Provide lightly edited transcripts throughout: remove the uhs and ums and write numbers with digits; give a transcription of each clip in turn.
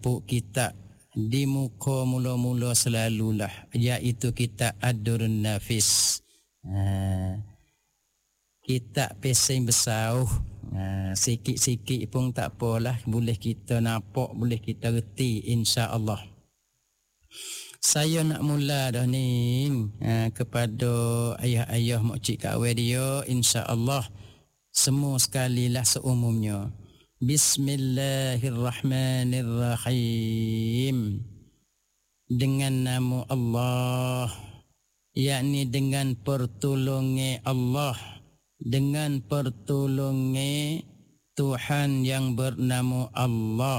jemput kita di muka mula-mula selalulah, iaitu kita Ad-Durrun Nafis. Kita pesing besar, sikit-sikit pun tak apalah, boleh kita nampak, boleh kita reti, insya-Allah. Saya nak mula dah ni kepada ayah-ayah makcik kawin dia, insya-Allah semua sekalilah seumumnya. Bismillahirrahmanirrahim. Dengan nama Allah, yakni dengan pertolongan Allah, dengan pertolongan Tuhan yang bernama Allah,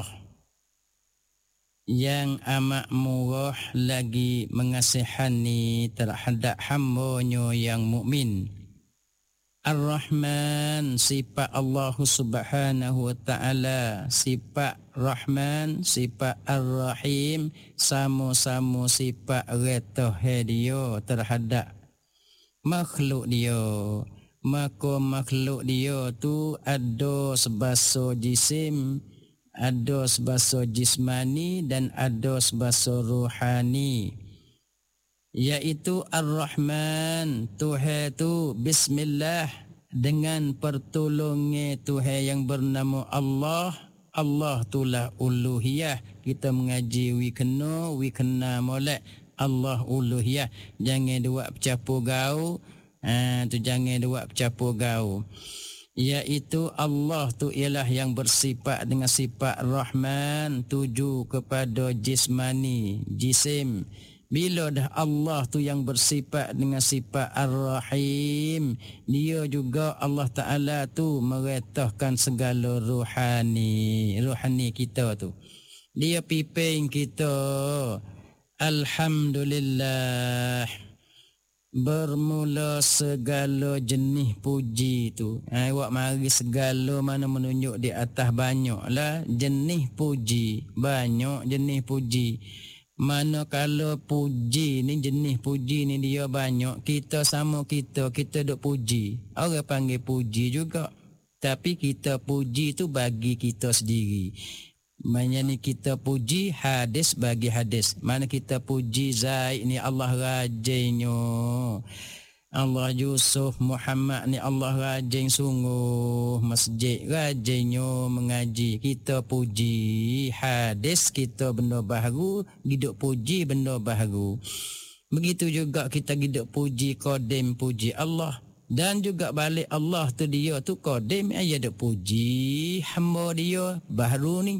yang amat murah lagi mengasihani terhadap hamba-Nya yang mukmin. Ar-Rahman, sifat Allah Subhanahu wa taala, sifat Rahman, sifat Ar-Rahim, sama-sama sifat retah dia terhadap makhluk dia. Maka makhluk dia tu ada sebasa jisim, ada sebasa jismani dan ada sebasa ruhani, iaitu Ar-Rahman. Tuhan tu bismillah, dengan pertolongan Tuhan yang bernama Allah. Allah itulah uluhiyah. Kita mengaji wi kena molek Allah uluhiyah. Jangan buat bercampur gaul. Tu jangan buat bercampur gaul. Iaitu Allah tu ialah yang bersifat dengan sifat Rahman, tuju kepada jismani, jisim. Bila dah Allah tu yang bersifat dengan sifat Ar-Rahim, dia juga Allah Ta'ala tu meretahkan segala rohani kita tu. Dia pimpin kita. Alhamdulillah. Bermula segala jenis puji tu. Awak mari segala mana menunjuk di atas banyaklah jenis puji. Banyak jenis puji. Mana kalau puji ni, jenis puji ni dia banyak, kita sama kita duk puji. Orang panggil puji juga. Tapi kita puji tu bagi kita sendiri. Mana ni kita puji hadis bagi hadis. Mana kita puji Zaid ni Allah rajinnya. Allah Yusuf Muhammad ni Allah rajin sungguh, masjid rajinnya mengaji. Kita puji hadis, kita benda baharu, hidup puji benda baharu. Begitu juga kita hidup puji qadim, puji Allah. Dan juga balik Allah tu dia tu qadim, dia duk puji hamba dia baharu ni.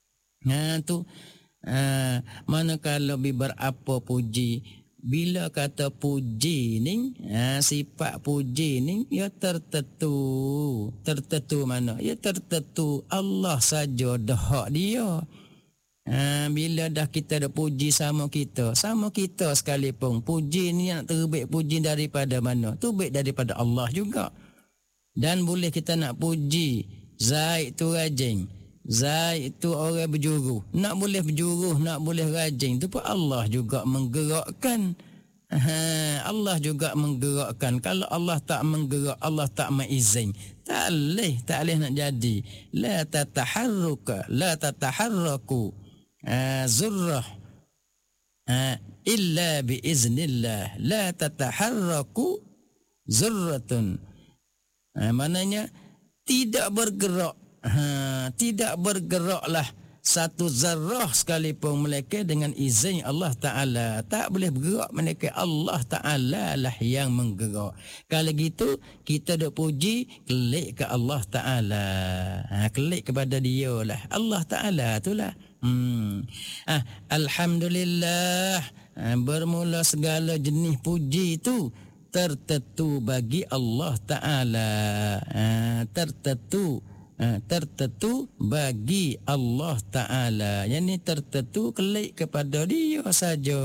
Manakala berapa puji, bila kata puji ni, sifat puji ni ya tertentu mana? Ya tertentu Allah saja dah hak dia. Bila dah kita dah puji sama kita sekalipun, puji ni nak terbit puji daripada mana? Terbit daripada Allah juga. Dan boleh kita nak puji Zaid tu rajin, Zaid itu orang berjuru. Nak boleh berjuru, nak boleh rajin, tu pun Allah juga menggerakkan. Allah juga menggerakkan. Kalau Allah tak menggerak, Allah tak mengizin, tak boleh nak jadi. La tataharraku zurrah illa biiznillah. La tataharraku zurratun. Maknanya tidak bergerak. Tidak bergeraklah satu zarrah sekalipun mereka dengan izin Allah Ta'ala. Tak boleh bergerak mereka, Allah Ta'ala lah yang menggerak. Kalau gitu kita duk puji, klik ke Allah Ta'ala, klik kepada dia lah, Allah Ta'ala itulah. Alhamdulillah. Bermula segala jenis puji itu tertentu bagi Allah Ta'ala. Tertentu bagi Allah Ta'ala. Yang ni tertentu klik kepada dia saja.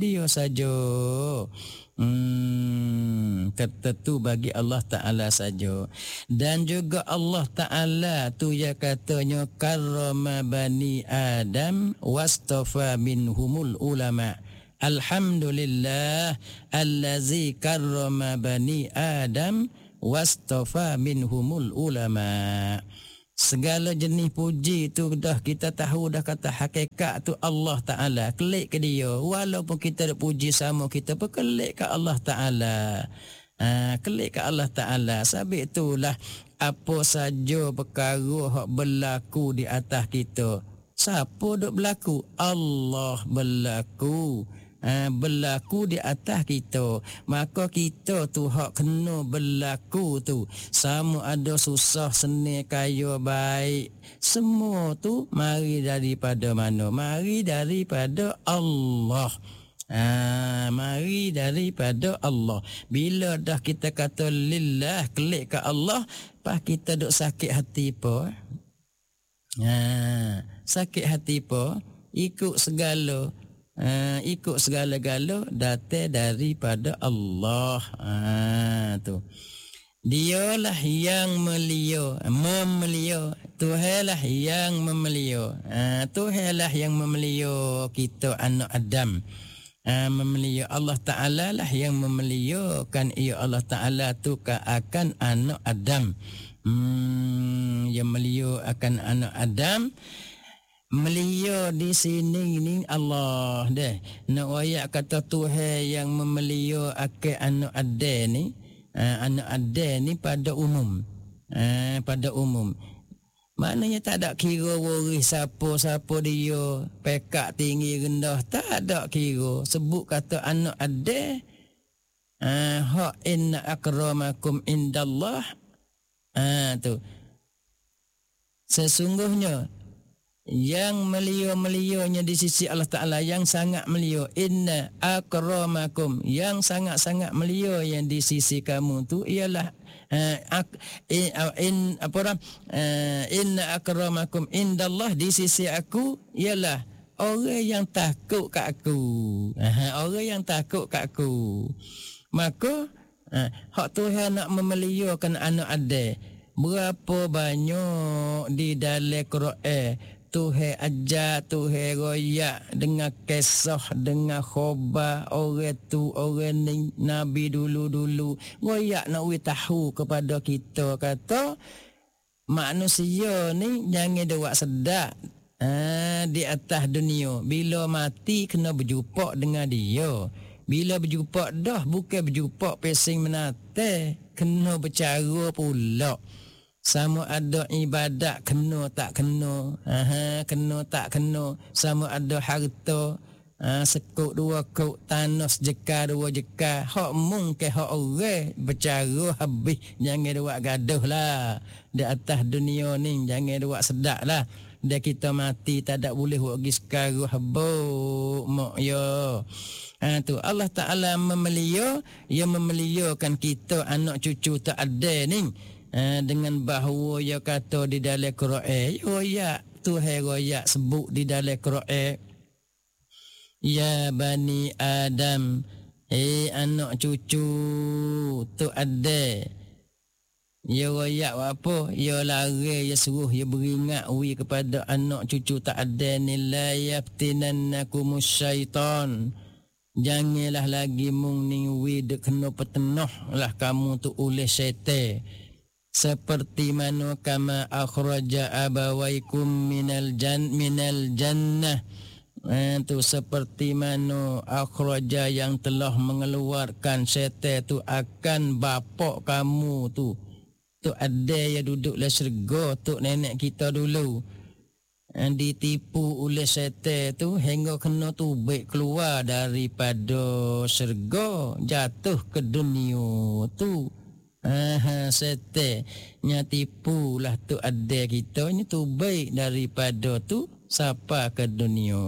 Tertentu bagi Allah Ta'ala saja. Dan juga Allah Ta'ala tu ya katanya karrama bani Adam wastafa minhumul ulama. Alhamdulillah allazi karrama bani Adam wastafa minhumul ulama. Segala jenis puji tu dah kita tahu dah kata hakikat tu Allah Ta'ala. Kelik ke dia. Walaupun kita dah puji sama kita pun kelik ke Allah Ta'ala. Kelik ke Allah Ta'ala. Sebab itulah apa saja perkara hak berlaku di atas kita. Siapa duk berlaku? Allah berlaku. Berlaku di atas kita, maka kita tu hak kena berlaku tu, sama ada susah senang kaya baik, semua tu mari daripada mana? Mari daripada Allah. Mari daripada Allah. Bila dah kita kata lillah, kelik ke Allah, pas kita duk sakit hati apa? Sakit hati apa? Ikut segala-gala datang daripada Allah. Tu. Dialah yang memelihara. Tuhanlah yang memelihara. Tuhanlah yang memelihara kita anak Adam. Memelihara Allah Ta'ala lah yang memeliharakan ia Allah Ta'ala tu akan anak Adam. Yang melihara akan anak Adam. Melihara di sini ni Allah deh. Nak ayat kata Tuhan yang memelihara akan anak Adam ni. Anak Adam ni pada umum. Pada umum. Maknanya tak ada kira waris siapa dia, pekak tinggi rendah, tak ada kira. Sebut kata anak Adam. Ha inna akramakum indallah. Tu. Sesungguhnya yang melihara-meliharanya di sisi Allah Ta'ala, yang sangat melihara, inna akramakum, yang sangat-sangat melihara yang di sisi kamu tu ialah inna akramakum indallah, di sisi aku ialah orang yang takut kat aku. Orang yang takut kat aku. Maka hak Tuhan nak memeliharakan anak Adam. Berapa banyak di dalam Quran Tuhan ajar, Tuhan royak dengan kisah, dengan khabar orang tu, orang ni, Nabi dulu-dulu. Royak nak tahu kepada kita, kata manusia ni jangan dia buat sedap di atas dunia. Bila mati kena berjumpa dengan dia. Bila berjumpa dah, bukan berjumpa pesing menate, kena bercara pula. Sama ada ibadat kena tak kena. Kena tak kena. Sama ada harta, sekut dua kut, tanah sejekar dua jekar. Hak mungkin hak orang bercara habis. Jangan buat gaduh lah di atas dunia ni. Jangan buat sedap lah. Dia kita mati tak ada boleh buat pergi sekarang habuk mak ya. Tu Allah Ta'ala memelihara, yang memeliharakan kita anak cucu tak ada ni. Dengan bahawa ia kata di dalam Quran, royak Tuhan royak sebut di dalam Quran, ya bani Adam, anak cucu tu ada. Ia royak apa? Ia lari, ia suruh, ia beringat kepada anak cucu tak ada ni, la yaftinannakumus syaitan. Janganlah lagi mung ni dek kena petenah lah kamu tu oleh syaitan. Seperti mana kama akhraja abawaikum minal jannah. Tu seperti mana akhraja yang telah mengeluarkan syaitan tu akan bapak kamu tu. Tu ada yang duduklah syurga tu nenek kita dulu. Ditipu oleh syaitan tu hingga kena tubik keluar daripada syurga, jatuh ke dunia tu. Syaitan nya tipu lah tu ada kita ni tu baik daripada tu siapa ke dunia.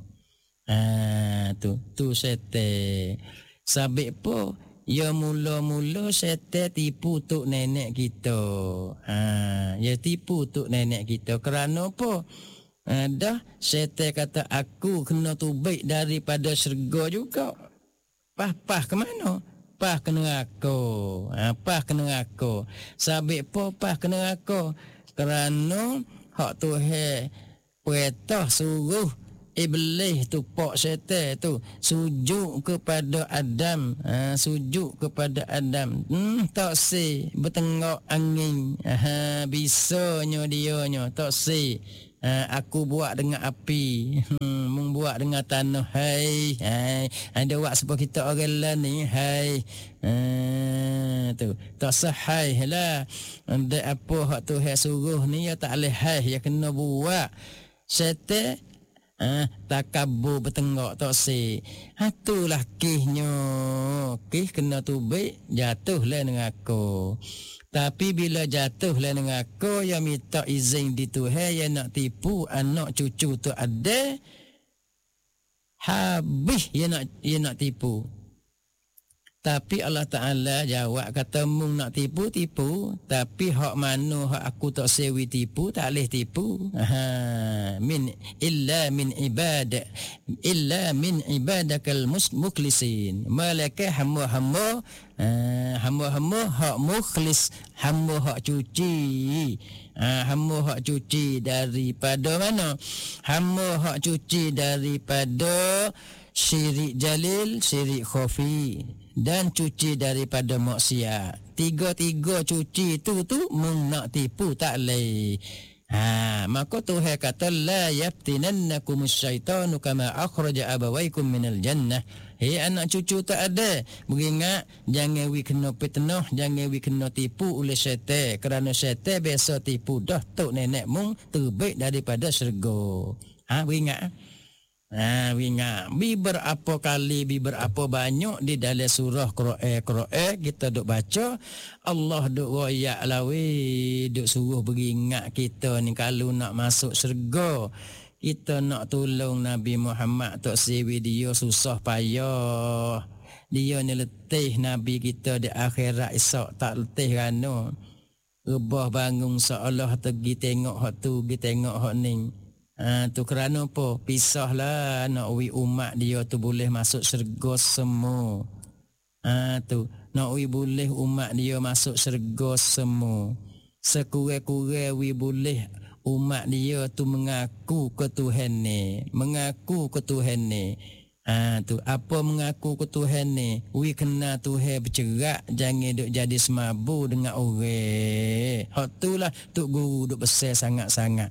Tu syaitan. Sabik po ya mula-mula syaitan tipu tu nenek kita. Ya tipu tu nenek kita kerana apa? Dah syaitan kata aku kena tu baik daripada syurga juga. Pah ke mana? Pah ke neraka. Pah ke neraka. Sabik po pah ke neraka? Kerana hak Tuhan perintah suruh Iblis tu, pok syaitan tu sujud kepada Adam, sujud kepada Adam. Tak si bertengok angin, bisanya dianya tak si. Aku buat dengan api, mung buat dengan tanah. Hai, ada buat sebab kita orang lain ni. Hai, tu tak sahai lah. Ada apa hak tu hai suruh ni ya tak boleh hai, ya kena buat. Syaitan takabur bertengok tak si. Itulah kisnya. Kis kena tubik jatuh lah dengan aku. Tapi bila jatuh lah dengan aku, yang minta izin di Tuhan, yang nak tipu anak cucu tu ada, habis yang nak tipu. Tapi Allah Ta'ala jawab, kata mung nak tipu, tapi hak mana hak aku tak sewi tipu, tak boleh tipu. Illa min ibadakal mukhlisin. Malaka hamba hak mukhlis, hamba hak cuci. Hamba hak cuci daripada mana? Hamba hak cuci daripada syirik jalil, syirik khafi, dan cuci daripada maksiat. Tiga-tiga cuci tu mung nak tipu tak leh. Maka Tuhan kata la yaftinannakum asyaitanu kama akhraja abawaykum minal jannah. Hei anak cucu tak ada, beringat jangan wi kena fitnah, jangan wi kena tipu oleh syaitan, kerana syaitan biasa tipu dah tok nenek mung terbaik daripada syurga. Beringat. Ingat berapa kali, berapa banyak di dalam surah Quran kita duk baca, Allah duk royak lawi, duk suruh beringat kita ni kalau nak masuk syurga, kita nak tolong Nabi Muhammad tak sewi dia susah payah. Dia ni letih Nabi kita di akhirat esok tak letih rano. Rebah bangun seolah tergi tengok hak tu, pergi tengok hak ni. Tu kerana apa? Pisahlah nak umat dia tu boleh masuk syurga semua. Tu nak boleh umat dia masuk syurga semua. Sekurang-kurang boleh umat dia tu mengaku ke Tuhan ni, mengaku ke Tuhan ni. Tu apa mengaku ke Tuhan ni? Kena Tuhan bercerak, jangan duk jadi semabu dengan orang. Hak tulah tok guru duk besar sangat-sangat.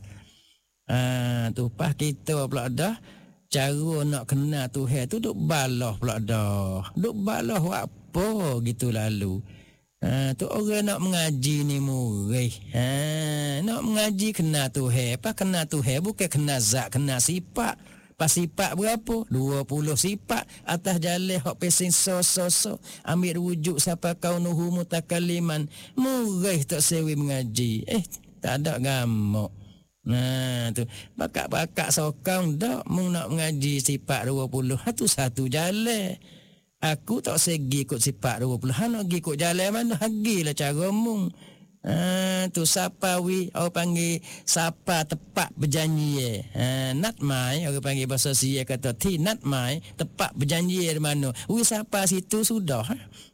Tu pas kita pula dah cara nak kenal Tuhan tu duk balah pula dah. Duk balah apa gitu lalu. Tu orang nak mengaji ni murih. Nak mengaji kenal Tuhan. Pas kenal Tuhan bukan kenal zat, kenal sifat. Pas sifat berapa? 20 sifat atas jalan hak pesing so. Ambil wujud siapa kaunuhu mutakalliman. Murih tak sewi mengaji. Tak ada gamak. Tu bakak-bakak sokong dak mung nak mengaji sifat 20 satu jalan. Aku tak segi ikut sifat 20. Nak pergi ikut jalan mana? Hagilah cara mung. Tu siapa orang panggil siapa tepat berjanji. Not my, orang panggil bahasa Sia kata ti not my, tepat berjanji di mana? Siapa situ sudah.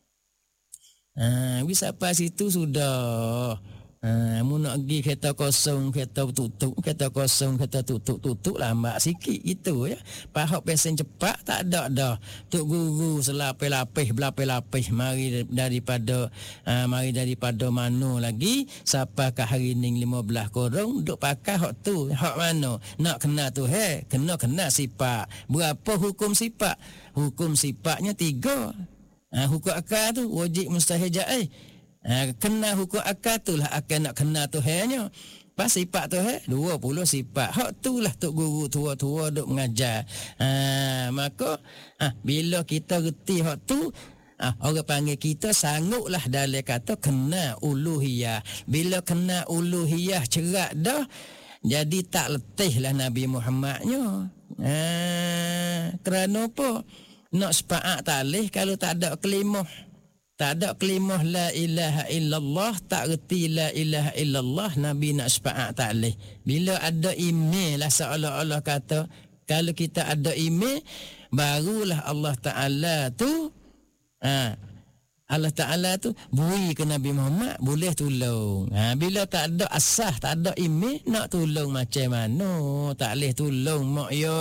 Siapa situ sudah. Mu nak pergi kereta kosong, kereta tutup, kereta kosong, kereta tutup lambat sikit itu ya. Pahak pesen cepat tak ada dah. Tok guru selapis-lapis berlapis-lapis mari daripada mana lagi siapa ke hari ni 15 korong duk pakai hak tu. Hak mana? Nak kenal tu kena sifat. Berapa hukum sifat? Hukum sifatnya 3. Hukum akal tu wajib mustahil jaiz. Kena hukum akal tu lah akan nak kena Tuhannya. Pas sifat Tuhan 20 sifat. Hak tu lah tok guru tua-tua duk mengajar. Maka bila kita reti hak tu, orang panggil kita sangguplah dalam kata kena uluhiyah. Bila kena uluhiyah cerak dah, jadi tak letih lah Nabi Muhammadnya. Kerana apa? Nak sepaat tak leh kalau tak ada kelimah. Tak ada kelimah la ilaha illallah, tak reti la ilaha illallah, Nabi nak syafaat tak boleh. Bila ada email lah seolah-olah kata, kalau kita ada email, barulah Allah Ta'ala tu Allah Ta'ala tu beri ke Nabi Muhammad boleh tolong. Bila tak ada asah, tak ada imej, nak tolong macam mana? Tak boleh tolong mak yo.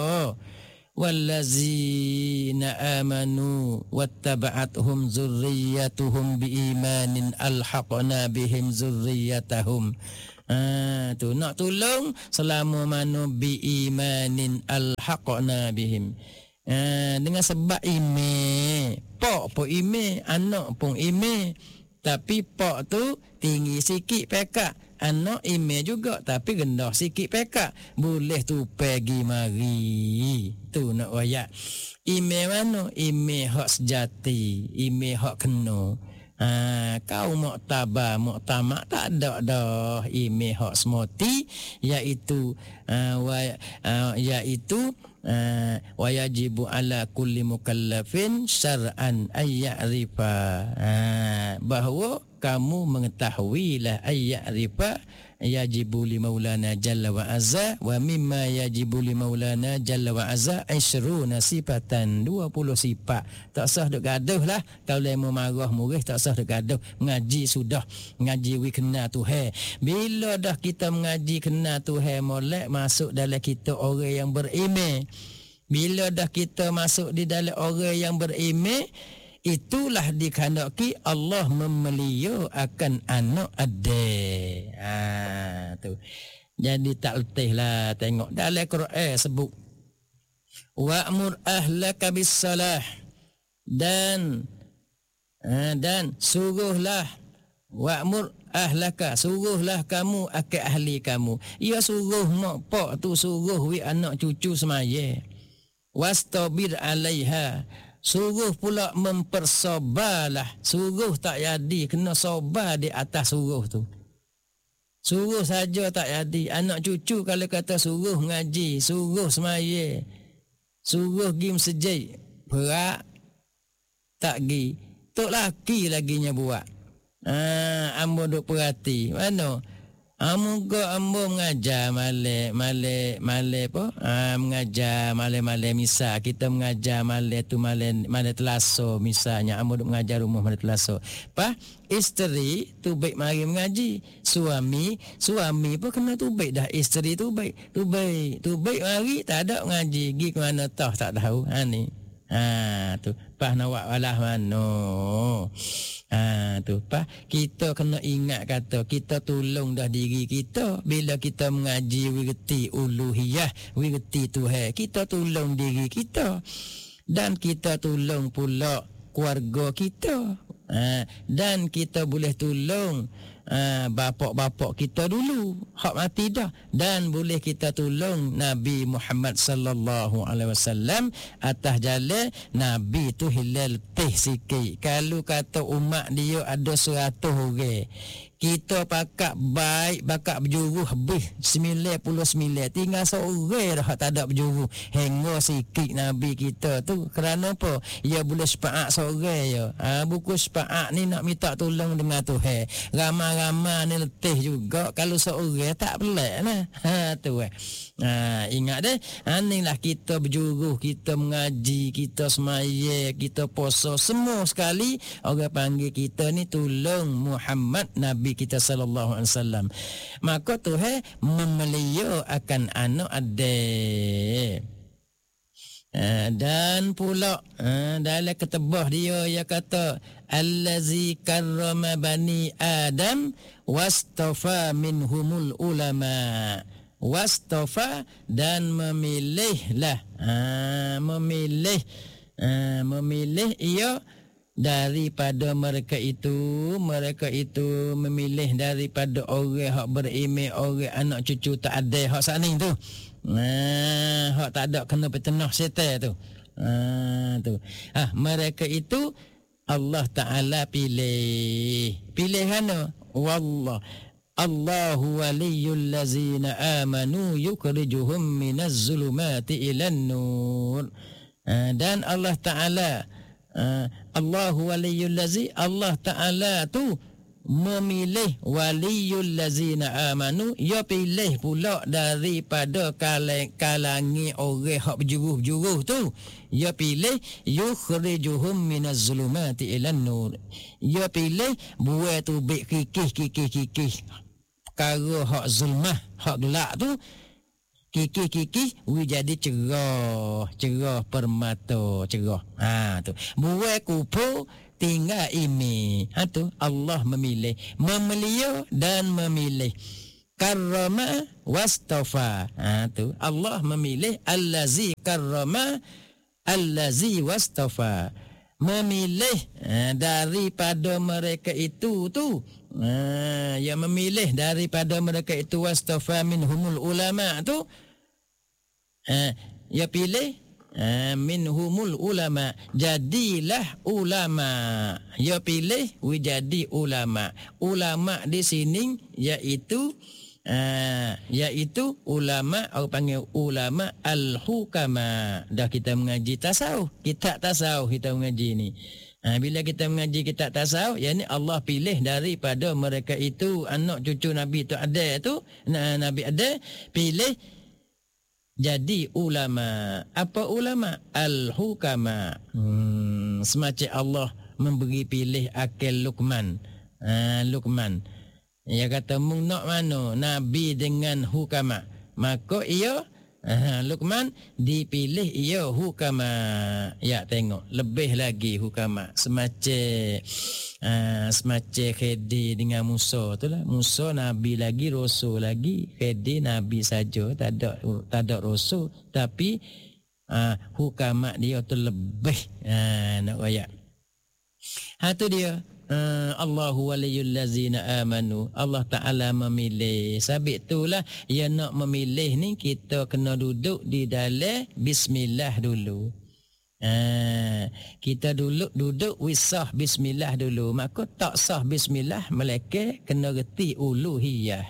Wallazina amanu wattaba'athum zurriyyatuhum biimanin alhaqna bihim zurriyyatahum. Tu nak tolong selama mana biimanin alhaqna bihim. Dengan sebab ime, pak pun ime, anak pun ime, tapi pak tu tinggi sikit pekak, anak ime juga tapi rendah sikit pekak, boleh tu pergi mari. Tu nak wayak ime mana? Ime hak sejati, ime hak kena. Kau muktamak tak ada dah ime hak semoti, iaitu wa yajibu ala kulli mukallafin syar'an ayya'rifa, bahawa kamu mengetahuilah ayya'rifa yajibu li maulana jalla wa azza, wa mimma yajibu li maulana jalla wa azza 20 sifatan, 20 sifat. Tak usah duk gaduh lah. Kalau mau marah murih tak usah duk gaduh. Ngaji sudah, ngaji wi kena Tuhan. Bila dah kita mengaji kena Tuhan, molek masuk dalam kita orang yang beriman. Bila dah kita masuk di dalam orang yang beriman, itulah dikandaki Allah memelihara akan anak adik. Tu. Jadi tak letih lah tengok dalam Quran sebut wa'mur ahlaka bis-salah, dan suruhlah wa'mur ahlaka, suruhlah kamu akan ahli kamu. Ia suruh mak pak tu, suruh wi anak cucu semaya. Wastabir 'alaiha, suruh pula mempersabarlah. Suruh tak jadi, kena sabar di atas suruh tu. Suruh saja tak jadi. Anak cucu kalau kata suruh ngaji, suruh semaya, suruh pergi masjid, berat tak pergi. Tok laki laginya buat. Ambo duk perhati. Mana? Moga ambo mengajar male apa? Mengajar male misal kita mengajar male tu male telaso misalnya ambo duk mengajar rumah male telaso. Isteri tu baik mari mengaji. Suami pun kena tu baik dah. Isteri tu baik mari tak ada mengaji. Gi ke mana tak tahu. Ni. Tu nak buat walah mano. Tu kita kena ingat kata kita tolong dah diri kita bila kita mengaji wirti uluhiyah, wirti Tuhan. Kita tolong diri kita dan kita tolong pula keluarga kita. Dan kita boleh tolong bapak-bapak kita dulu hak mati dah, dan boleh kita tolong Nabi Muhammad sallallahu alaihi wasallam atas jalan Nabi tu hilal teh sikit. Kalau kata umat dia ada 100 orang, kita pakak baik bakak berjuru habis 99, tinggal seorang dah tak ada berjuru. Hingga sikit Nabi kita tu. Kerana apa? Ia boleh syafaat seorang ya. Buku syafaat ni nak minta tolong dengan Tuhan. Ramai-ramai ni letih juga. Kalau seorang tak pelik lah. Tu ingat deh. Inilah kita berjuru, kita mengaji, kita semaya, kita puasa, semua sekali orang panggil kita ni tolong Muhammad Nabi kita sallallahu alaihi wasallam. Maka Tuhan memelihara akan anak adik. Dan pula dalam ketebah dia kata allazi karrama bani adam wastafa minhumul ulama. Wastafa dan memilihlah, memilih ia daripada mereka itu memilih daripada orang hak berilmu, orang anak cucu tak ada hak sana tu. Hak tak ada kena petenah setan tu. Mereka itu Allah Ta'ala pilih mana? Wallah Allahu waliyul lazina amanu yukhrijuhum minaz zulumati ilan nur. Dan Allah Ta'ala Allahu waliyul lazi, Allah Ta'ala tu memilih waliyul lazina amanu, ia pilih pula daripada kalangi orang hak berjuruh-juruh tu. Ia pilih yukhrijuhum minaz zulumati ilan nur. Ia pilih buat tu bik kikih. Perkara hak zulmah, hak gelap tu kikih jadi cerah permata cerah. Tu buat kupur tinggal ini. Tu Allah memilih, memelia dan memilih. Karrama wastafa. Tu Allah memilih allazi karrama allazi wastafa. Memilih daripada mereka itu tu. Yang memilih daripada mereka itu wastafa minhumul ulama tu. Ya pilih minhumul ulama, jadilah ulama. Ya pilih jadi ulama. Ulama di sini iaitu ulama, orang panggil ulama al-hukama. Dah kita mengaji tasawuf, kitab tasawuf kita mengaji ni. Bila kita mengaji kitab tasawuf, yakni Allah pilih daripada mereka itu anak cucu Nabi tu ada tu, Nabi ada, pilih jadi ulama. Apa ulama? Al-hukama. Semacam Allah memberi pilih akal Luqman. Luqman. Ia kata mung nak mana Nabi dengan hukama. Maka ia Luqman dipilih ia hukama. Ya tengok lebih lagi hukama. Semacam Khidir dengan Musa tu lah. Musa Nabi lagi, Rasul lagi. Khidir Nabi saja, tak ada Rasul. Tapi hukama dia tu lebih. Nak ayat. Tu dia. Allahu waliyul lazina amanu. Allah Ta'ala memilih. Sebab itulah ia nak memilih ni kita kena duduk di dalam bismillah dulu. Kita duduk wisah bismillah dulu. Maka tak sah bismillah melainkan kena reti uluhiyah.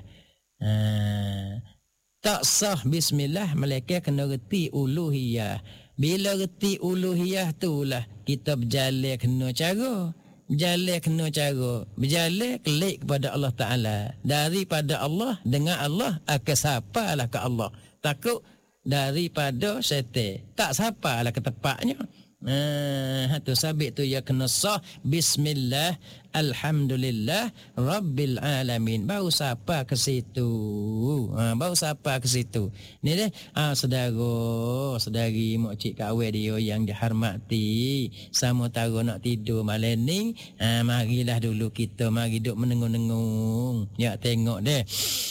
Tak sah bismillah melainkan kena reti uluhiyah. Bila reti uluhiyah itulah kita berjalan kena cara. Berjalan kena cara. Berjalan kelik kepada Allah Ta'ala. Daripada Allah, dengan Allah, akan sapalah ke Allah. Takut daripada syaitan. Tak sapalah ke tepatnya. Tu sabit tu ya kena sah bismillah alhamdulillah rabbil alamin, baru sapa ke situ. Baru sapa ke situ ni deh. Saudari mak cik kawan dia yang dihormati, sama taruh nak tidur malam ni, marilah dulu kita mari duk menengung-nengung. Ya tengok deh.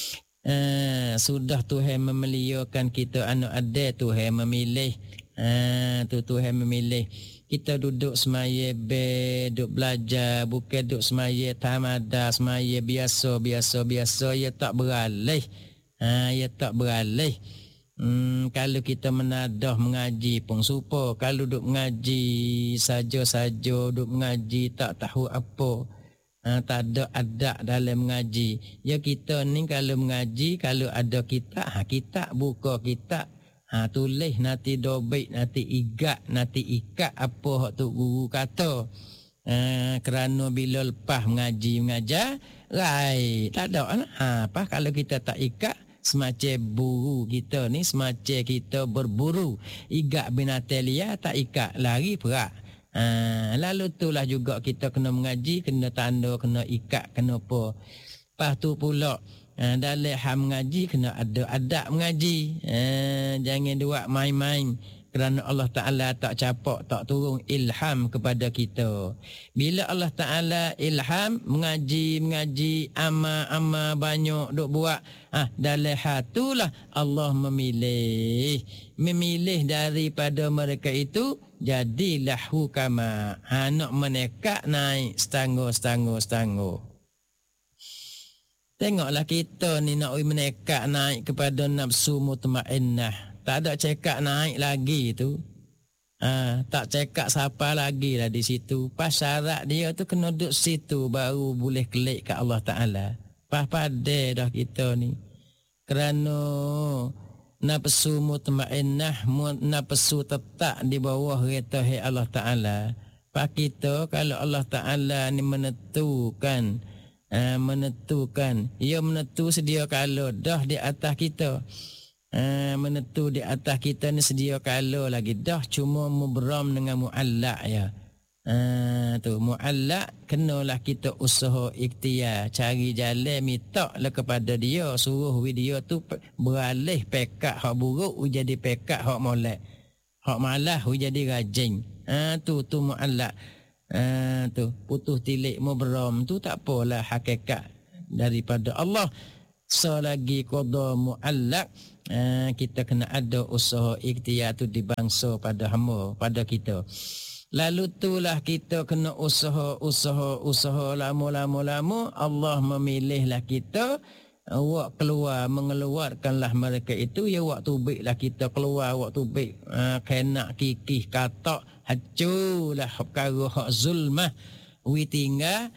Sudah Tuhan memeliakan kita anak ada, Tuhan memilih. Tuhan memilih kita duduk semaya duduk belajar, bukan duduk semaya tamada, semaya biasa ya tak beralih. Ya tak beralih. Kalau kita menadah mengaji pun supa, kalau duduk mengaji saja duduk mengaji tak tahu apa. Tak ada adab dalam mengaji. Ya kita ni kalau mengaji, kalau ada kitab buka kitab, tulis nanti dobik, nanti ikat apa hak tu guru kata. Kerana bila lepas mengajar rai tak ada apa kalau kita tak ikat. Semacam buru kita ni, semacam kita berburu, ikat binatang liar tak ikat, lari perak. Lalu itulah juga kita kena mengaji, kena tanda, kena ikat, kena apa. Lepas tu pula dalam hal mengaji kena ada adab mengaji. Jangan buat main-main. Kerana Allah Ta'ala tak capak, tak turun ilham kepada kita. Bila Allah Ta'ala ilham, mengaji, amal banyak duk buat. Dalam hatulah Allah memilih daripada mereka itu, jadilah hukama. Nak menekat naik setangguh. Tengoklah kita ni nak menekat naik kepada nafsu mutmainnah. Tak ada cekak naik lagi tu. Tak cekak siapa lagi lah di situ. Pas syarat dia tu kena duduk situ baru boleh kelik ke Allah Ta'ala. Pas pada dah kita ni. Kerana nafsu mutmainnah, nafsu tetap di bawah reta Allah Ta'ala. Pas kita kalau Allah Ta'ala ni menentukan menentukan. Ia menentu sedia kala dah di atas kita. Menentu di atas kita ni sedia kala lagi dah, cuma mubram dengan muallaq ya. Tu muallaq kenalah kita usaha ikhtiar, cari jalan mintaklah kepada dia, suruh dia tu beralih pekat hak buruk jadi pekat hak molek, hak malas jadi rajin. Tu muallaq. Tu putus tilik mubram tu tak apalah hakikat daripada Allah. Selagi qada muallaq, kita kena ada usaha ikhtiar tu di bangsa pada hamba pada kita. Lalu itulah kita kena usaha lama Allah memilihlah kita, awak keluar mengeluarkanlah mereka itu, ya awak tubiklah kita keluar, awak tubik kena kikih katak haculah perkara hak zulmah wi tinggal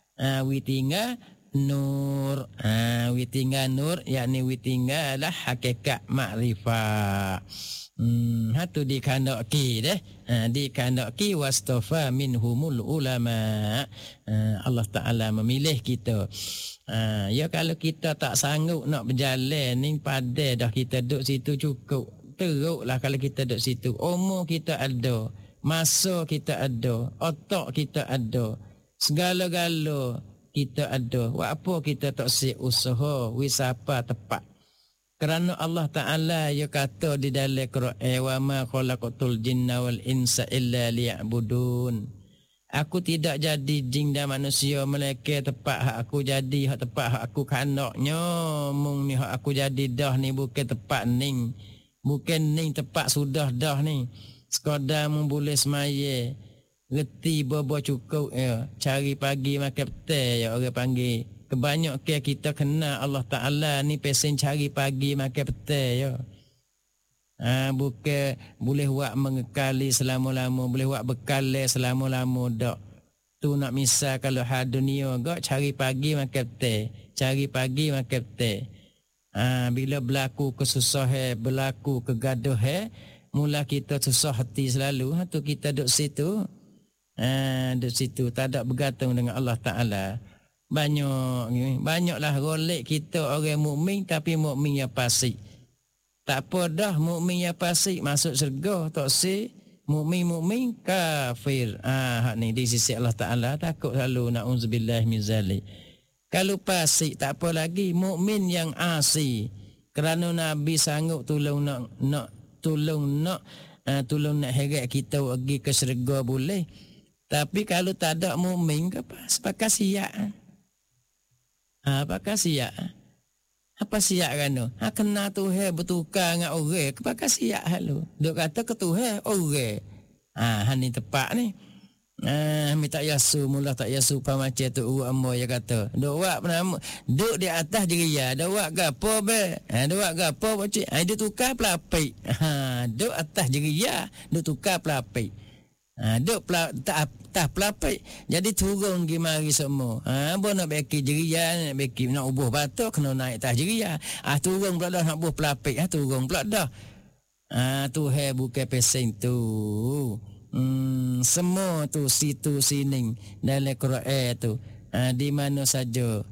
nur, witingga nur, yakni witinggalah hakikat makrifat. Hatu dikandaki deh, dikandaki wastafa minhumul ulama. Allah Ta'ala memilih kita. Ya kalau kita tak sanggup nak berjalan ni, pada dah kita duduk situ cukup. Teruklah kalau kita duduk situ. Umur kita ada, masa kita ada, otak kita ada, segala-gala kita ada. Buat apa kita tak si usaha wisapa tepat? Kerana Allah Ta'ala ya kata di dalam Quran, wa ma khalaqatul jinna wal insa illa liya'budun. Aku tidak jadi jin dan manusia melainkan tepat hak aku jadi, hak tepat hak aku kanaknya. Mung ni hak aku jadi dah ni bukan tepat ni. Bukan ni tepat sudah dah ni. Sekadar mung boleh semaya, reti bobo cukup ya, cari pagi makan petang ya orang panggil. Kebanyakan kita kenal Allah Ta'ala ni pesen cari pagi makan petang ya. Bukan boleh buat mengekali selama-lama, boleh buat bekal selama-lama dak. Tu nak misal kalau hal dunia gak cari pagi makan petang, cari pagi makan petang. Bila berlaku kesusahan, berlaku kegaduhan, mula kita susah hati selalu. Tu kita duduk situ. Di situ tak ada bergantung dengan Allah Ta'ala. Banyaklah golek kita orang mukmin tapi mukmin yang fasik. Tak apa dah mukmin yang fasik masuk syurga tak si mukmin kafir. Hak ni di sisi Allah Ta'ala takut selalu, na'udzubillah min zalik. Kalau fasik tak apa lagi, mukmin yang asi. Kerana Nabi sanggup tolong nak heret kita pergi ke syurga boleh. Tapi kalau tak ada mukmin ke sepakat siap. Pakai siap. Apa siap kan tu? Kena Tuhan bertukar dengan orang, kepakai siap halu. Duk kata ke Tuhan orang. Ni tepat ni. Mi tak yasu mula tak yasu pamacam tu ambo ya kata. Duk wak penama, duk di atas jeria, duk wak gapo be. Duk wak gapo bocik. Dia tukar pelapik. Duk atas jeria, duk tukar pelapik. Duk tak pelapik. Jadi turun pergi mari semua. Apa nak beki jeria, nak beki nak ubuh batuk kena naik atas jeria. Turun pula dah nak ubuh pelapik. Turun pula dah. Tuhan bukan pesen tu. Semua tu situ sini dalam Quran tu. Di mana saja.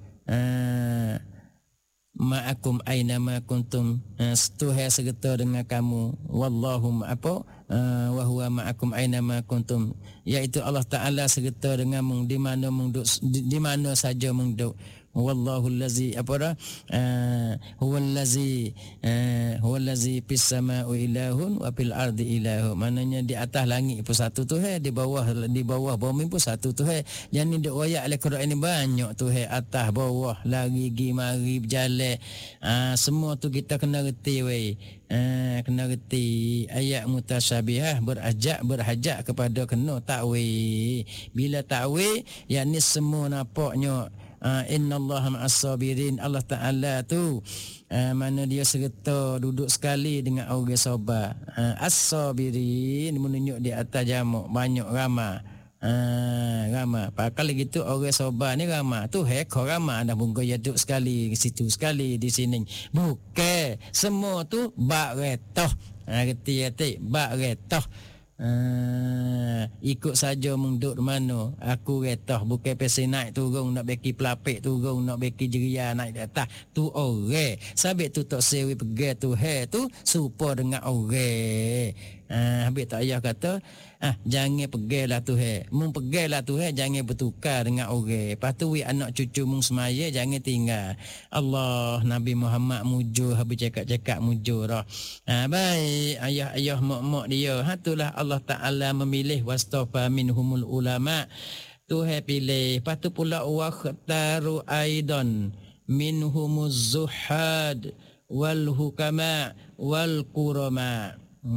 Ma'akum aina ma kuntum, Tuhan serta dengan kamu. Wallahum apa? Wa huwa ma'akum aina ma kuntum, iaitu Allah Ta'ala serta denganmu di mana saja mung duk. Wallahu allazi apa dah? Huwallazi fis samaa'i ilahun wa fil ardi ilahun. Maknanya di atas langit pun satu Tuhan, di bawah bumi pun satu Tuhan. Jadi duk royak oleh Quran ni banyak Tuhan, atas bawah, lari gi mari berjalan. Semua tu kita kena reti wei. Kena reti ayat mutasyabihah, berhajat kepada kena takwil. Bila takwil, yakni semua nampaknya innallaha ma'as sabirin. Allah Ta'ala tu mana dia serta duduk sekali dengan orang sabar. As-sabirin menunjuk di atas jamak, banyak ramah. Ramah. Kalau gitu orang sabar ni ramah. Tu hek ramah dah bunga duduk sekali di situ, sekali di sini. Bukan semua tu bak retoh. Reti bak retoh. Ikut saja mung duk mana aku retah bukan pesen naik turun nak beki pelapik turun nak beki jeria naik di atas tu orang sabit tu tak sewi pergi tu tu supa dengan orang habis tak payah kata jangan pergilah tu mung pergilah tu jangan bertukar dengan orang lepas tu anak cucu mung semaya jangan tinggal Allah Nabi Muhammad mujur habis cakap-cakap mujur dah baik ayah-ayah mak-mak dia itulah Allah Ta'ala memilih wastafa minhumul ulama Tuhan pilih lepas tu pula wakhtaru aidan minhumuz zuhad wal hukama wal kurama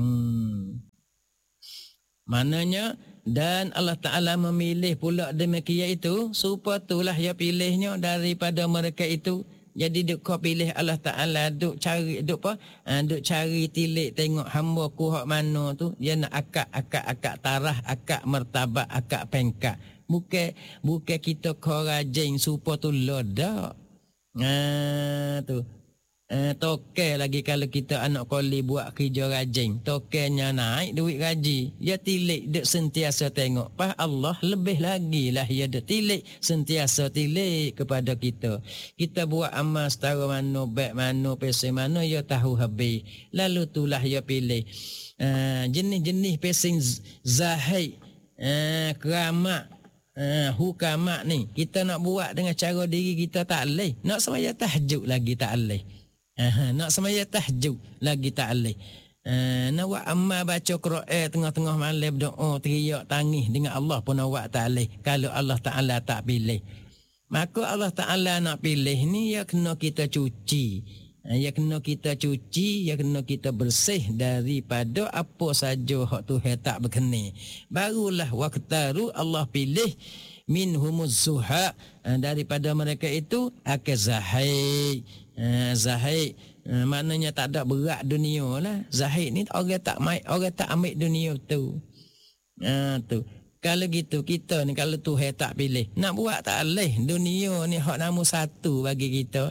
maknanya dan Allah Ta'ala memilih pula demikian itu supaya itulah ya pilihnya daripada mereka itu. Jadi duk kau pilih Allah Ta'ala duk cari duk cari tilik tengok hamba ku hak mana tu dia nak akak tarah akak martabat akak pengkat bukan kita kau rajin supaya tu lodak tu toke lagi kalau kita anak koli buat kerja rajin tokenya naik duit gaji dia tilik duk sentiasa tengok pas Allah lebih lagi lah dia duk tilik sentiasa tilik kepada kita buat amal setara mana baik mana pesen mana dia tahu habis lalu itulah dia pilih jenis-jenis pesen zahid keramat hukamat ni kita nak buat dengan cara diri kita tak leh nak semaya tahajud lagi tak leh nak semaya tahajud lagi tak boleh. Nak buat amal baca Quran tengah-tengah malam berdoa teriak tangis dengan Allah pun nak buat tak boleh kalau Allah Ta'ala tak pilih. Maka Allah Ta'ala nak pilih ni ya kena kita cuci. Ya kena kita cuci, ya kena kita bersih daripada apa saja hak Tuhan tak berkenan. Barulah waqtaru Allah pilih minhumuz zuha daripada mereka itu akan zahid. Zahid maknanya tak ada berat dunia lah. Zahid ni orang tak ambil dunia tu. Tu. Kalau gitu kita ni kalau Tuhan tak pilih nak buat tak boleh. Dunia ni hak nombor satu bagi kita.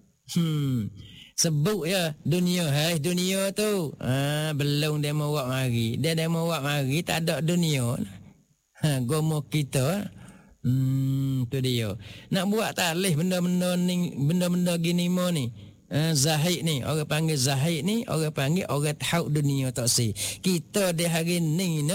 Sebut ya dunia dunia tu. Belum dia mau buat mari. Dia mau buat mari tak ada dunia. Gomo kita. Tu dia. Nak buat tak boleh benda-benda ni, benda-benda gini mo ni. Zahid ni, orang panggil zahid ni, orang panggil orang tahu dunia tak si. Kita di hari ni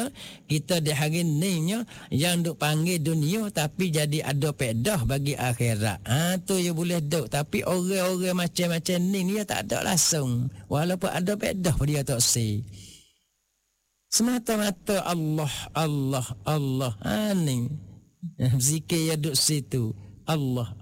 yang duk panggil dunia tapi jadi ada pedah bagi akhirat. Tu ya boleh duk tapi orang-orang macam-macam ni dia tak ada langsung. Walaupun ada pedah dia tak si. Semata-mata Allah. Ni. Zikir ya duk situ Allah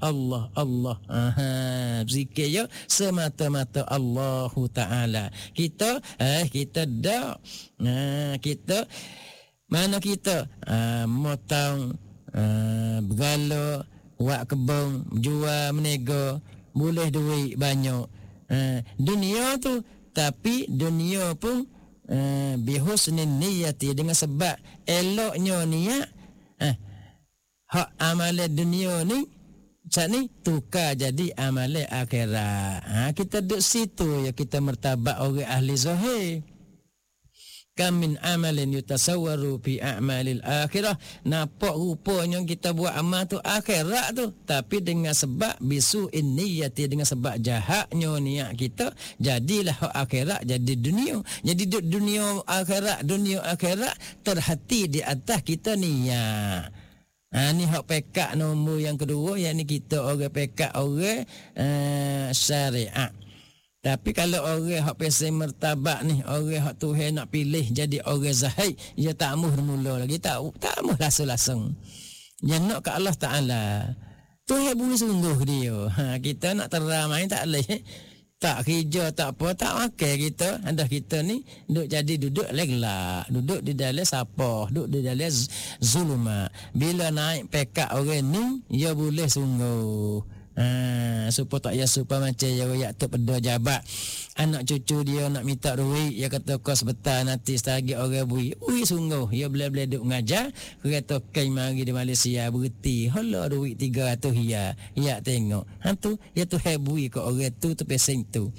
zikir ya semata-mata Allah Ta'ala kita dak kita mana kita motong bergala buat kebun jual meniaga boleh duit banyak dunia tu tapi dunia pun bihusnin niyati dengan sebab eloknya niat hak amalan dunia ni saat ni tukar jadi amalan akhirat. Kita duduk situ ya kita martabat orang ahli zahir. Kam min amalin yutasawwaru fi a'malil akhirah. Nampak rupanya kita buat amal tu akhirat tu tapi dengan sebab bisu'in niyati dengan sebab jahatnya niat kita jadilah hak akhirat jadi dunia. Jadi dunia akhirat terhati di atas kita niat. Ni hak pekak nombor yang kedua yang ni kita orang pekak orang syariat. Tapi kalau orang hak pesen martabat ni orang hak Tuhan nak pilih jadi orang zahid dia tak muh mula lagi tak muh langsung. Yang nak ke Allah Ta'ala Tuhan beri sungguh dia. Kita nak teramai tak boleh tak kerja tak apa tak makan kita anda kita ni duduk legla duduk di dalam sapah duduk di dalam zulma bila naik pekak orang ni dia boleh sungguh supaya tak ya supaya macam ya royak tu pada jabat anak cucu dia nak minta duit dia kata kos betul nanti setagi orang bui sungguh dia boleh duk mengajar kata kai mari di Malaysia berhenti hala duit 300 ya tengok tu ya tu hebui ke orang tu pesen tu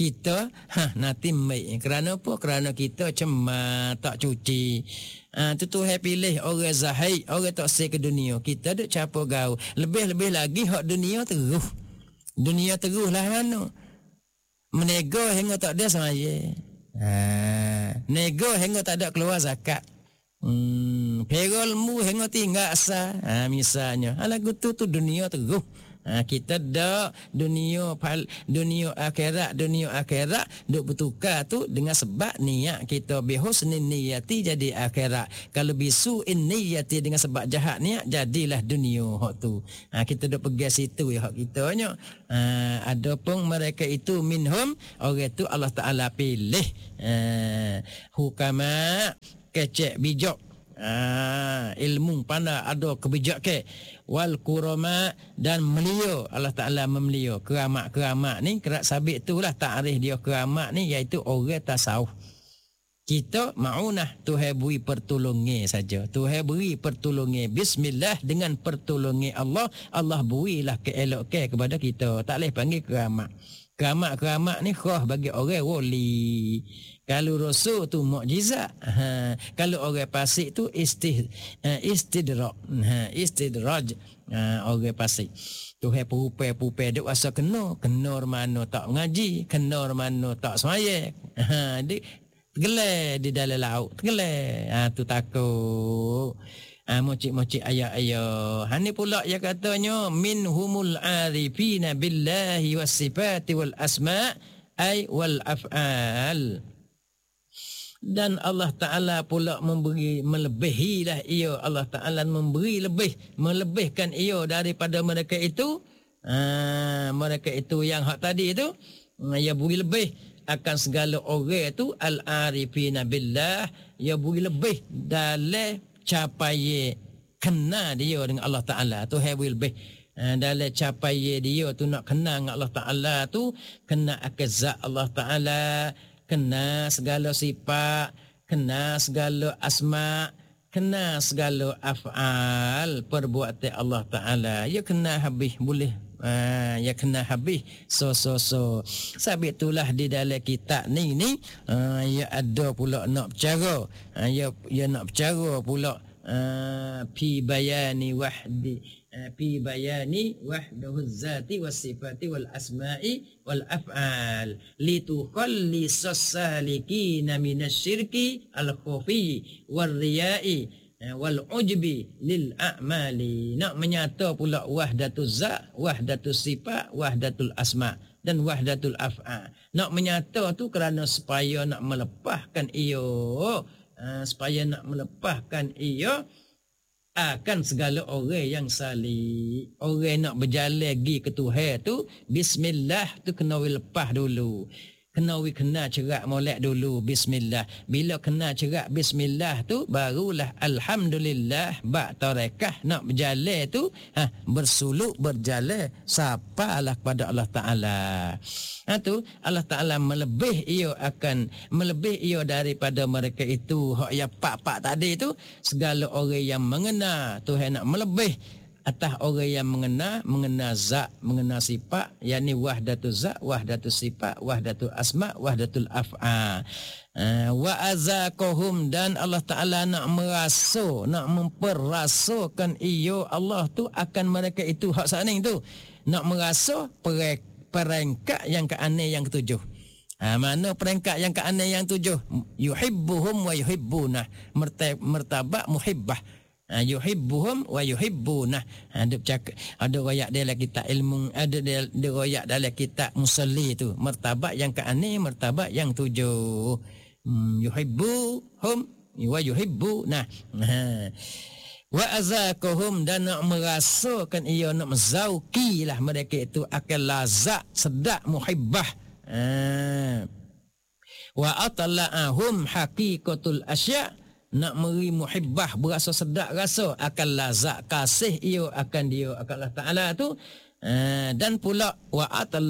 kita nanti mai. Kerana apa? Kerana kita cemar, tak cuci. Tu Tuhan pilih orang zahid, orang tak se ke dunia. Kita duk capo gaul. Lebih-lebih lagi hak dunia terus. Dunia terus lah mana. Menego hingga tak ada semaya. Nego hingga tak ada keluar zakat. Perolmu hingga tinggal asa. Misalnya. Lagu tu dunia terus. Kita dak dunia akhirat duk bertukar tu dengan sebab niat kita bihusni niyati jadi akhirat. Kalau bisu niyati dengan sebab jahat niat jadilah dunia hak tu. Kita duk pergi situ hak kitanya. Adapun mereka itu minhum, orang tu Allah Taala pilih hukama kecek bijak. Ilmu pandai ada kebijakan wal kurama dan melia. Allah Taala memelia keramat ni kerak sabit itulah takrif dia keramat ni iaitu orang tasawuf. Kita maunah Tuhan beri pertolongan saja. Tuhan beri pertolongan bismillah dengan pertolongan Allah berilah keelokkan kepada kita. Tak boleh panggil keramat. Keramat ni khas bagi orang wali. Kalau rasul tu mukjizat. Kalau orang fasik tu istidraj. Orang fasik. Tuhan pupai duk rasa kena mana tak mengaji, kena mana tak sembahyang. Tenggelam di dalam laut, tenggelam. Tu takut. Mocik-mocik ayat-ayat. Hani pula yang katanya minhumul arifina billahi was sifati wal asma' ay wal af'al. Dan Allah Ta'ala pula melebihilah ia. Allah Ta'ala memberi melebihkan ia daripada mereka itu. Mereka itu yang hak tadi itu. Ia beri lebih akan segala orang itu. Al-arifina billah. Ia beri lebih dalam capai kena dia dengan Allah Ta'ala. Tu will be dalam capai dia tu nak kena dengan Allah Ta'ala tu, kena akazat Allah Ta'ala, kena segala sifat, kena segala asma', kena segala af'al perbuatan Allah Ta'ala. Ya kena habis boleh. Ya kena habis sabit itulah di dalam kitab ni ya ada pula nak bercara ya nak bercara pula fi bayani wahdahu zati was sifati wal asma'i wal af'al litukhallisas salikina minasyirki al khafi wal riya'i wal ujbi lil a'mali. Nak menyata pula wahdatul zat, wahdatul sifat, wahdatul asma dan wahdatul af'al. Nak menyata tu kerana supaya nak melepaskan ia, akan segala orang yang salih. Orang nak berjalan pergi ke Tuhan tu, bismillah tu kena lepas dulu. Kena cerak molek dulu bismillah. Bila kena cerak bismillah tu barulah alhamdulillah bak tarekah nak berjalan tu bersuluk berjalan sapalah kepada Allah Taala. Tu Allah Taala melebih ia daripada mereka itu hak yang pak tadi tu. Segala orang yang mengenal Tuhan nak melebih atas orang yang mengenal zat, mengenal sifat, yakni wahdatul zat, wahdatul sifat, wahdatul asma, wahdatul af'al. Wa azaqahum dan Allah Taala nak memperasakan ia Allah tu akan mereka itu hak saning tu. Nak merasa peringkat yang ke-6 yang ketujuh. Mana peringkat yang ke-6 yang ketujuh? Yuhibbuhum wa yuhibbunah. Martabat muhibbah. Yuhibbuhum wa yuhibbunah. Ada royak dalam kitab ilmu, ada royak dalam kitab musalli tu. Martabat yang ke-6, martabat yang 7. Yuhibbuhum wa yuhibbunah. Wa azaqahum dan nak merasakan ia, nak menzauqilah mereka itu akan lazat sedap muhibbah. Wa atla'ahum haqiqatul asya', nak meri muhibbah berasa sedap rasa akan lazat kasih ia akan dia akan Allah Taala tu Dan pula wa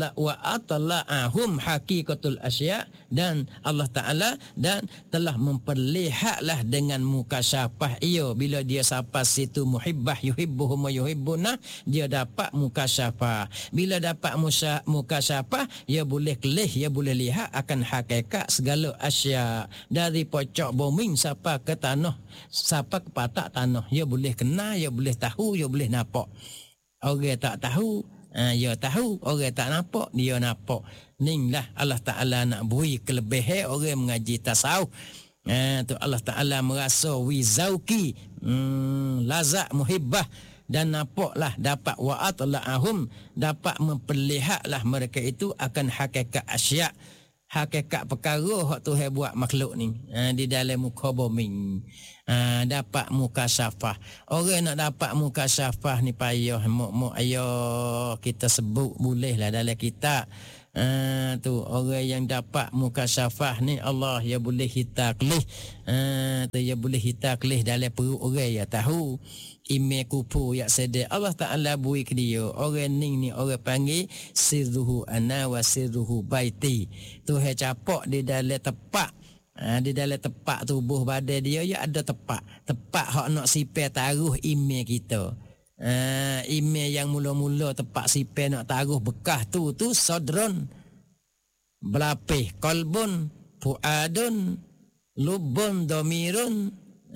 atalla'ahum haqiqatul asya, dan Allah Ta'ala dan telah memperlihatlah dengan mukasyafah ia bila dia sampai situ muhibbah yuhibbuhum wa yuhibbuna, dia dapat mukasyafah. Bila dapat mukasyafah, ia boleh kelih, ia boleh lihat akan hakikat segala asya, dari pocok bumi sampai ke tanah, sampai ke patak tanah. Ia boleh kenal, ia boleh tahu, ia boleh nampak. Orang tak tahu, dia tahu. Orang tak nampak, dia nampak. Inilah Allah Ta'ala nak beri kelebihan orang mengaji tasawuf. Tu Allah Ta'ala merasa wizauki, lazat muhibbah, dan nampaklah dapat wa'atla'ahum, dapat memperlihatlah mereka itu akan hakikat asya, hakikat perkara hak Tuhan buat makhluk ni di dalam muka bumi. Dapat mukasyafah. Orang nak dapat mukasyafah ni payah, ayo kita sebut bolehlah dalam kitab. Tu orang yang dapat mukasyafah ni Allah ya boleh hitaklih. Tu ya boleh hitaklih dalam perut orang ya tahu. Ime kupu yak sedek Allah Ta'ala bui ke dia. Orang ni orang panggil sirruhu ana wa sirruhu baiti. Tuhan capak di dalam tepak. Di dalam tepak tubuh badan dia ya ada tepak. Tepak hak nak sipir taruh ime kita. Ime yang mula-mula tepak sipir nak taruh bekas tu sadron, belapih qalbun, fuadun, lubun, domirun,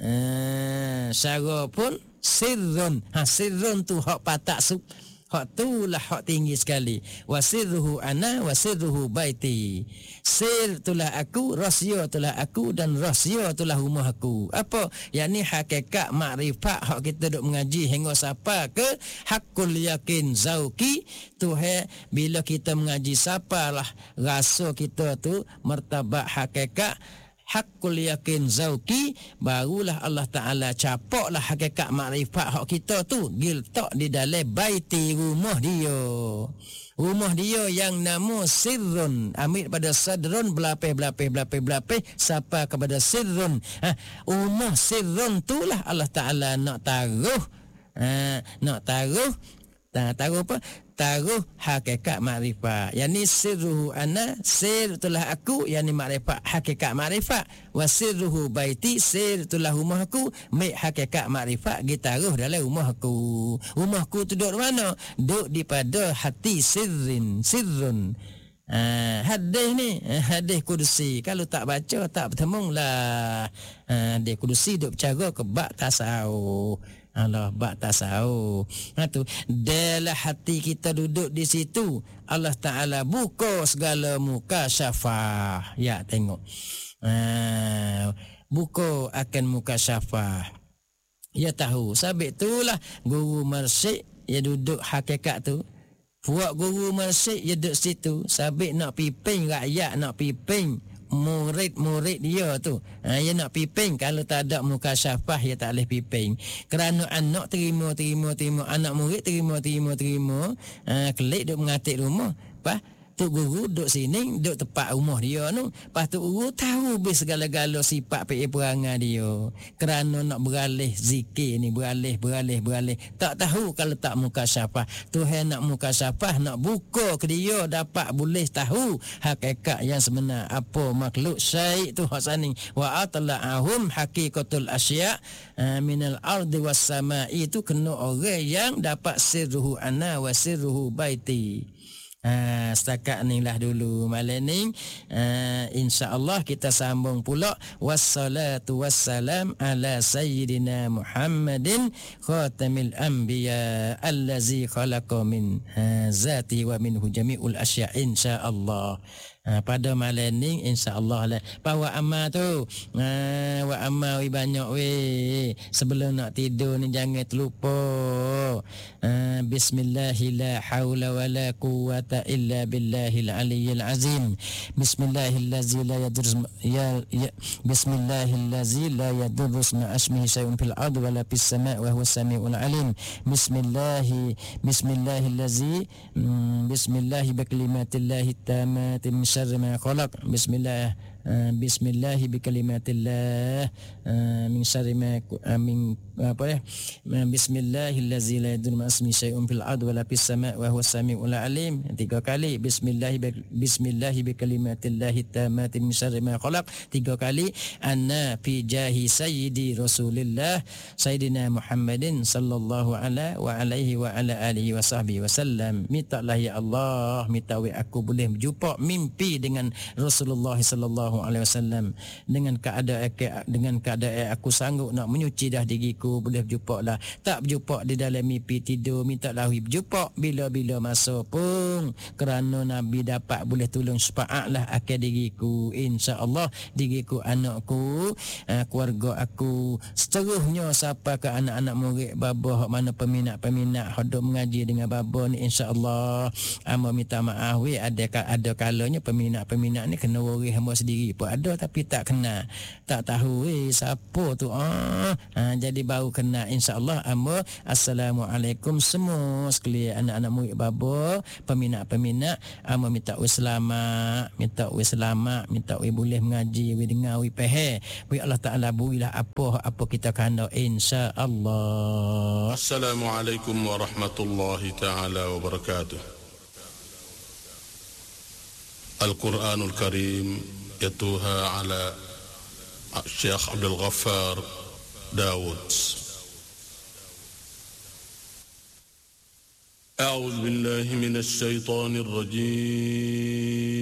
syarapun, sirrun. Sirrun tu hak patak hak tu lah hak tinggi sekali. Wasirruhu ana wasirruhu baiti. Sir itulah aku, rahsia itulah aku, dan rahsia itulah rumah aku. Apa? Yakni hakikat makrifat hak kita duk mengaji hingga siapa ke hakul yakin zauki tu bila kita mengaji siapalah rasa kita tu martabat hakikat hakul yakin zauki, barulah Allah Ta'ala capaklah hakikat makrifat hak kita tu giltak di dalam baiti, rumah dia. Rumah dia yang nama sirrun, ambil pada sadrun, belapih sampai kepada sirrun. Rumah sirrun itulah Allah Ta'ala nak taruh taruh apa? Taruh hakikat makrifat. Yani sirruhu ana, sir itulah aku, yani makrifat, hakikat makrifat. Wa sirruhu baiti, sir itulah rumah aku, hakikat makrifat ditaruh dalam rumah aku. Rumah aku tu duduk mana? Duduk di pada hati sirrun. Hadis ni hadis kudusi, kalau tak baca tak bertemu lah. Hadis kudusi duk bercara ke bab tasawuf. Allah bak tasawuf. Tu dalam hati kita duduk di situ, Allah Ta'ala buka segala mukasyafah. Ya tengok. Buka akan mukasyafah. Ya tahu. Sebab itulah guru marsyid ya duduk hakikat tu. Puak guru marsyid ya duduk situ. Sebab nak piping rakyat, nak piping murid-murid dia tu. Dia nak piping, kalau tak ada mukasyafah dia tak boleh piping. Kerana anak terima, anak murid terima. Kelik duk mengatik rumah. Tu guru duduk sini, duduk tepat rumah dia tu. Lepas tu guru tahu bis segala-gala sifat perangai dia. Kerana nak beralih zikir ni, beralih. Tak tahu kalau tak mukasyafah. Tuhan nak mukasyafah, nak buka ke dia, dapat boleh tahu hakikat yang sebenar. Apa makhluk syait tu hasaning. Wa atla'ahum haqiqatul asya minal ardi was sama'i, itu kena orang yang dapat sirruhu ana wa sirruhu baiti. Setakat ni lah dulu malam ni. InsyaAllah kita sambung pula. Wassalatu wassalam ala sayyidina Muhammadin khatamil anbiya allazi khalaqa min zati wa minhu jami'ul asya, insyaAllah. Pada malam ni insyaAllah lah. Bawa amal tu wa amal banyak sebelum nak tidur ni jangan terlupa bismillahi la hawla wa la quwwata illa billahil aliyyil azim. Bismillahillazi la yadurru bismillahillazi la yadurru ma asmihi syai'un fil ardi wa la fis sama'i wa huwas samiul alim. Bismillahillazi bismillahi bi kalimatillahi tammati min syarri ma khalaq. Bismillahi bi kalimatillah min syarri ma min apa ya bismillahillazi la yadurru ma ismihi syai'un fil ardi wala fis sama' wa huwas samiul alim. 3 kali bismillahi bi kalimatillahi tammati min syarri ma khalaq. 3 kali anna fi jahi sayyidi rasulillah sayyidina Muhammadin sallallahu alaihi wa ala alihi wa sahbihi wasallam. Mintalah ya Allah, minta aku boleh berjumpa mimpi dengan Rasulullah sallallahu alaihi wasallam dengan keadaan aku sanggup nak menyuci dah diriku, boleh berjumpa lah. Tak berjumpa di dalam mimpi tidur, minta lah berjumpa bila-bila masa pun, kerana Nabi dapat boleh tolong syafaat lah akan diriku, insya-Allah diriku, anakku, keluarga aku, seterusnya siapa ke anak-anak murid baba hak mana peminat-peminat hak mengaji dengan baba ni, insya-Allah amba minta maaf ada kalanya peminat-peminat ni kena worry hamba sendiri pun ada tapi tak kenal, tak tahu siapa tu jadi baru kenal, insya-Allah amba. Assalamualaikum semua sekalian anak-anak murid baba, peminat-peminat, amba minta selamat, minta boleh mengaji, dengar, faham. Allah Taala berilah apa kita kena, insya-Allah. Assalamualaikum warahmatullahi taala wabarakatuh. Al-Quranul Karim yatluha ala Syekh Abdul Ghaffar Daud. A'udzu billahi minasy syaithanir rajim.